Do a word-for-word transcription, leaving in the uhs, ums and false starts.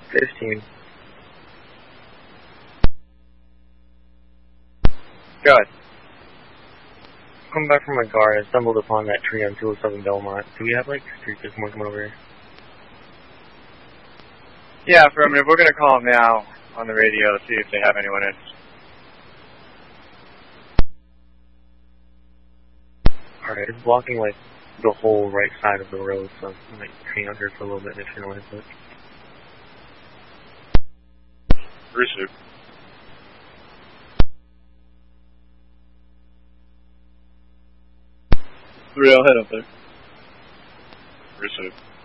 Fifteen. Good. Coming back from my guard, I stumbled upon that tree on two oh seven Belmont. Do we have, like, street there's more coming over here? Yeah, affirmative. We're going to call them now on the radio to see if they have anyone in. Alright, it's blocking, like, the whole right side of the road, so I might hang out here for a little bit and if you know what it. Receive. Three, I'll head up there. Receive.